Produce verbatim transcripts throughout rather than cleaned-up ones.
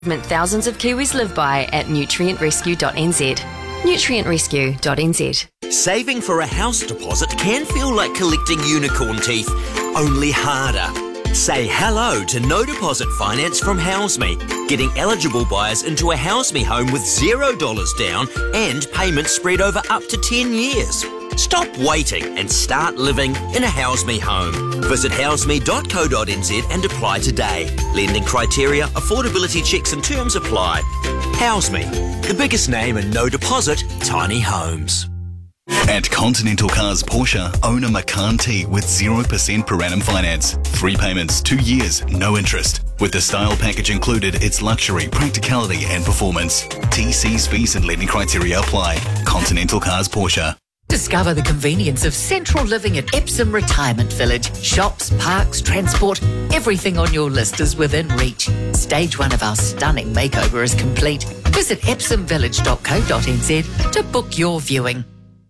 thousands of Kiwis live by at nutrient rescue dot n z. nutrient rescue dot n z. Saving for a house deposit can feel like collecting unicorn teeth, only harder. Say hello to no deposit finance from HouseMe, getting eligible buyers into a HouseMe home with zero dollars down and payments spread over up to ten years. Stop waiting and start living in a HouseMe home. Visit houseme dot co dot n z and apply today. Lending criteria, affordability checks and terms apply. HouseMe, the biggest name in no deposit tiny homes. At Continental Cars Porsche, own a Macan T with zero percent per annum finance. Three payments, two years, no interest. With the style package included, it's luxury, practicality and performance. T Cs, fees and lending criteria apply. Continental Cars Porsche. Discover the convenience of central living at Epsom Retirement Village. Shops, parks, transport, everything on your list is within reach. Stage one of our stunning makeover is complete. Visit epsom village dot co dot n z to book your viewing.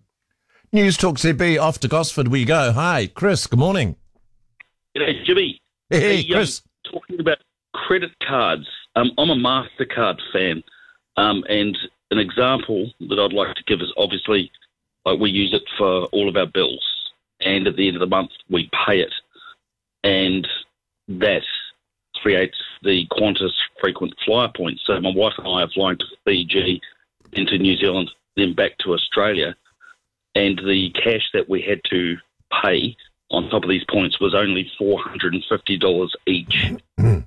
News Talk Z B, off to Gosford we go. Hi, Chris, good morning. G'day, Jimmy. Hey, hey Chris. Um, talking about credit cards, um, I'm a MasterCard fan, um, and an example that I'd like to give is obviously like we use it for all of our bills, and at the end of the month we pay it, and that creates the Qantas frequent flyer points. So my wife and I are flying to Fiji, into New Zealand, then back to Australia, and the cash that we had to pay on top of these points was only four hundred fifty dollars each. Mm.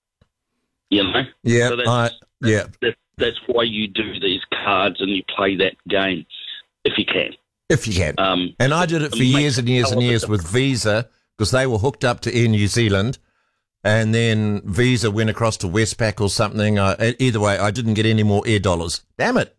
You know? Yeah, so that's, I, yeah. That, that's why you do these cards and you play that game, if you can. If you can. Um, and I did it for years and years and years with Visa, because they were hooked up to Air New Zealand, and then Visa went across to Westpac or something. I, either way, I didn't get any more air dollars. Damn it.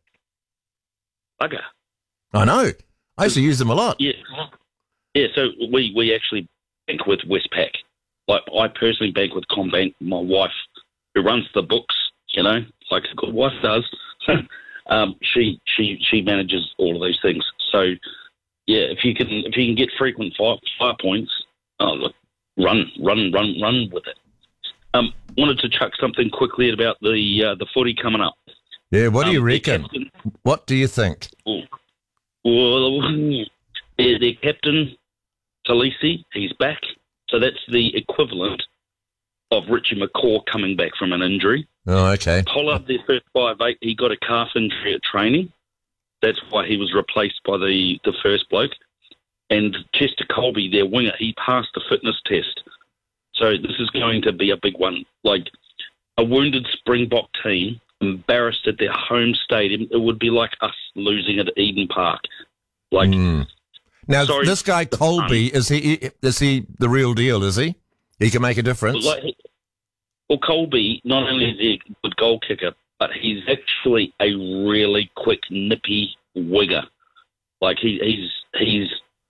Okay. I know. I used to use them a lot. Yeah, yeah. So we, we actually bank with Westpac. Like I personally bank with CommBank. My wife, who runs the books, you know, like a good wife does, um, she she she manages all of those things. So yeah, if you can if you can get frequent fire, fire points, oh, look, run run run run with it. Um, wanted to chuck something quickly about the uh, the footy coming up. Yeah, what do you um, reckon? Captain, what do you think? Oh, well, their, their captain, Talisi, he's back. So that's the equivalent of Richie McCaw coming back from an injury. Oh, okay. Pollard, their first five eight, he got a calf injury at training. That's why he was replaced by the, the first bloke. And Chester Colby, their winger, he passed the fitness test. So this is going to be a big one. Like a wounded Springbok team embarrassed at their home stadium, it would be like us losing at Eden Park. Like, mm. Now, sorry, this guy Colby, is he is he the real deal, is he? He can make a difference? Like, well, Colby, not only is he a good goal kicker, but he's actually a really quick, nippy winger. Like, he, he's... he's.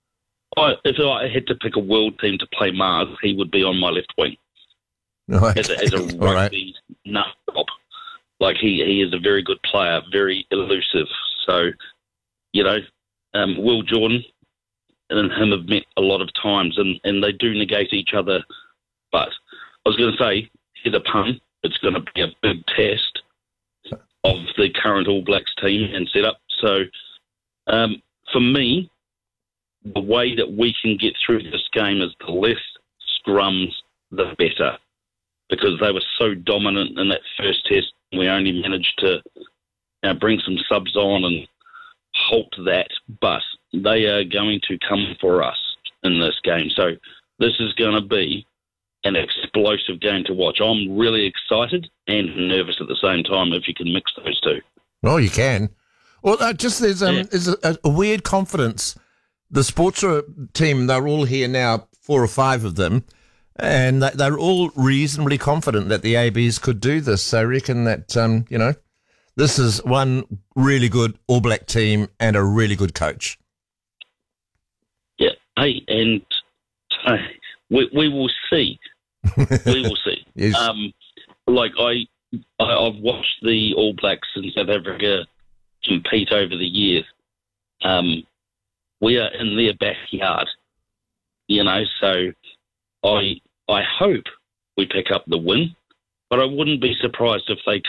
I, if I had to pick a world team to play Mars, he would be on my left wing. Okay. As a, as a rugby nut job. Like, he, he is a very good player, very elusive. So, you know, um, Will Jordan and him have met a lot of times, and, and they do negate each other. But I was going to say, here's a pun, it's going to be a big test of the current All Blacks team and setup. So, um, for me, the way that we can get through this game is the less scrums, the better. Because they were so dominant in that first test, we only managed to you know, bring some subs on and halt that. But they are going to come for us in this game. So this is going to be an explosive game to watch. I'm really excited and nervous at the same time if you can mix those two. Oh, you can. Well, uh, just there's, um, Yeah. there's a, a weird confidence. The sports team, they're all here now, four or five of them, and they're all reasonably confident that the A Bs could do this. So I reckon that, um, you know, this is one really good All Black team and a really good coach. Yeah. Hey, and uh, we, we will see. we will see. Yes. Um, like, I, I, I've watched the All Blacks in South Africa compete over the years. Um, we are in their backyard, you know, so I I hope we pick up the win. but I wouldn't be surprised if they